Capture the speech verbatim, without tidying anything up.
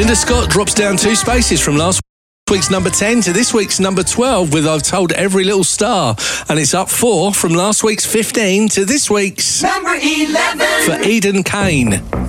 Linda Scott drops down two spaces from last week's number ten to this week's number twelve with I've Told Every Little Star. And it's up four from last week's fifteen to this week's number eleven for Eden Kane.